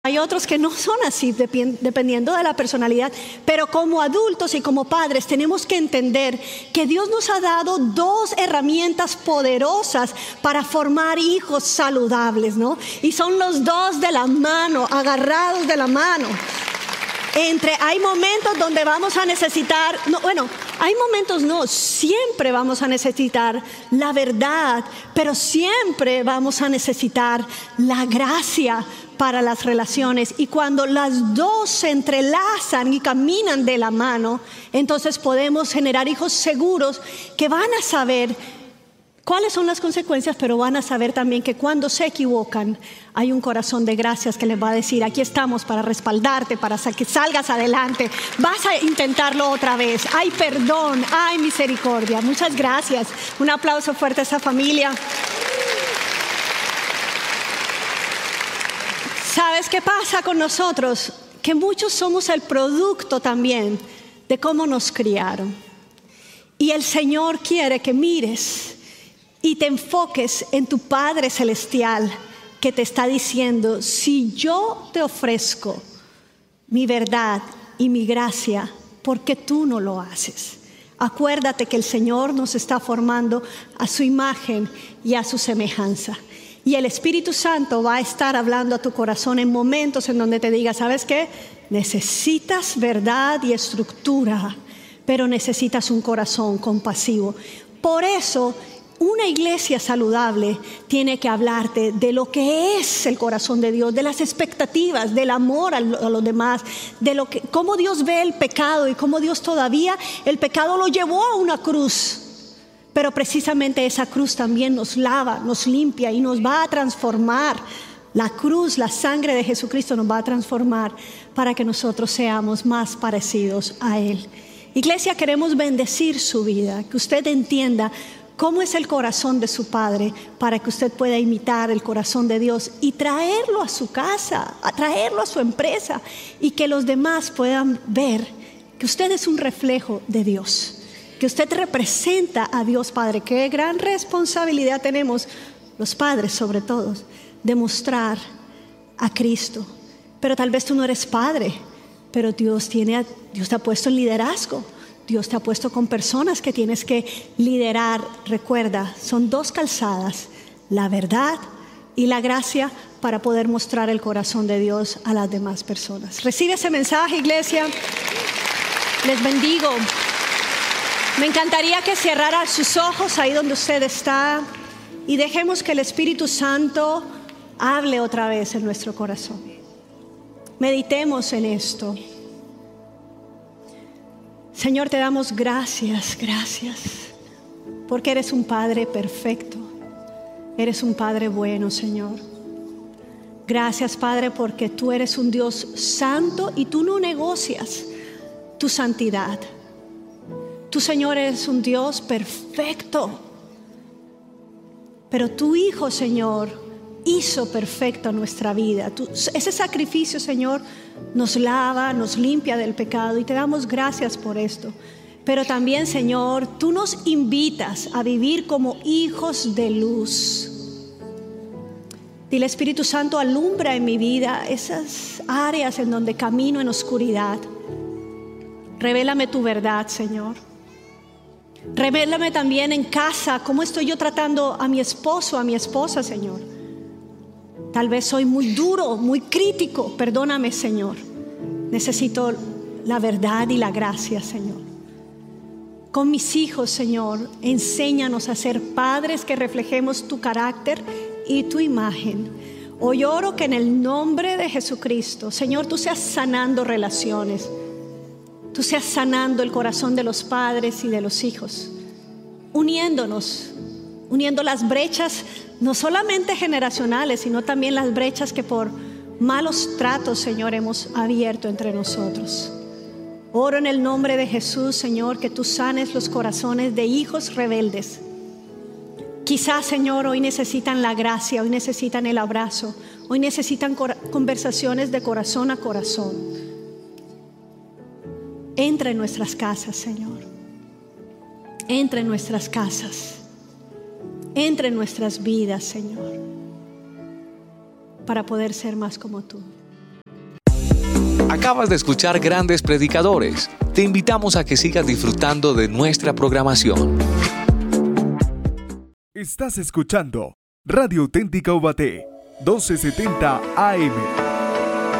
Hay otros que no son así, dependiendo de la personalidad. Pero como adultos y como padres tenemos que entender que Dios nos ha dado dos herramientas poderosas para formar hijos saludables, ¿no? Y son los dos de la mano, agarrados de la mano. Hay momentos donde vamos a necesitar, siempre vamos a necesitar la verdad, pero siempre vamos a necesitar la gracia para las relaciones. Y cuando las dos se entrelazan y caminan de la mano, entonces podemos generar hijos seguros que van a saber cuáles son las consecuencias, pero van a saber también que cuando se equivocan hay un corazón de gracias que les va a decir: aquí estamos para respaldarte, para que salgas adelante, vas a intentarlo otra vez, hay perdón, hay misericordia. Muchas gracias, un aplauso fuerte a esa familia. ¿Sabes qué pasa con nosotros? Que muchos somos el producto también de cómo nos criaron. Y el Señor quiere que mires y te enfoques en tu Padre Celestial, que te está diciendo: si yo te ofrezco mi verdad y mi gracia, ¿por qué tú no lo haces? Acuérdate que el Señor nos está formando a su imagen y a su semejanza. Y el Espíritu Santo va a estar hablando a tu corazón en momentos en donde te diga: ¿sabes qué? Necesitas verdad y estructura, pero necesitas un corazón compasivo. Por eso, una iglesia saludable tiene que hablarte de lo que es el corazón de Dios, de las expectativas, del amor a los demás, de cómo Dios ve el pecado y cómo Dios todavía el pecado lo llevó a una cruz. Pero precisamente esa cruz también nos lava, nos limpia y nos va a transformar. La cruz, la sangre de Jesucristo nos va a transformar para que nosotros seamos más parecidos a Él. Iglesia, queremos bendecir su vida, que usted entienda cómo es el corazón de su Padre, para que usted pueda imitar el corazón de Dios y traerlo a su casa, traerlo a su empresa, y que los demás puedan ver que usted es un reflejo de Dios, que usted representa a Dios Padre. Qué gran responsabilidad tenemos los padres, sobre todo, de mostrar a Cristo. Pero tal vez tú no eres padre, pero Dios te ha puesto en liderazgo. Dios te ha puesto con personas que tienes que liderar. Recuerda, son dos calzadas: la verdad y la gracia, para poder mostrar el corazón de Dios a las demás personas. Recibe ese mensaje, iglesia. Les bendigo. Me encantaría que cerrara sus ojos ahí donde usted está y dejemos que el Espíritu Santo hable otra vez en nuestro corazón. Meditemos en esto. Señor, te damos gracias, porque eres un Padre perfecto. Eres un Padre bueno, Señor. Gracias, Padre, porque tú eres un Dios santo y tú no negocias tu santidad. Tú, Señor, eres un Dios perfecto. Pero tu Hijo, Señor, hizo perfecta nuestra vida. Ese sacrificio, Señor, nos lava, nos limpia del pecado, y te damos gracias por esto. Pero también, Señor, tú nos invitas a vivir como hijos de luz. Dile: Espíritu Santo, alumbra en mi vida esas áreas en donde camino en oscuridad. Revélame tu verdad, Señor. Revélame también en casa cómo estoy yo tratando a mi esposo, a mi esposa, Señor. Tal vez soy muy duro, muy crítico. Perdóname, Señor. Necesito la verdad y la gracia, Señor. Con mis hijos, Señor, enséñanos a ser padres que reflejemos tu carácter y tu imagen. Hoy oro que en el nombre de Jesucristo, Señor, tú seas sanando relaciones. Tú seas sanando el corazón de los padres y de los hijos, uniendo las brechas, no solamente generacionales, sino también las brechas que por malos tratos, Señor, hemos abierto entre nosotros. Oro en el nombre de Jesús, Señor, que tú sanes los corazones de hijos rebeldes. Quizás, Señor, hoy necesitan la gracia, hoy necesitan el abrazo, hoy necesitan conversaciones de corazón a corazón. Entra en nuestras casas, Señor. Entra en nuestras casas. Entra en nuestras vidas, Señor, para poder ser más como tú. Acabas de escuchar grandes predicadores. Te invitamos a que sigas disfrutando de nuestra programación. Estás escuchando Radio Auténtica Ubaté, 1270 AM.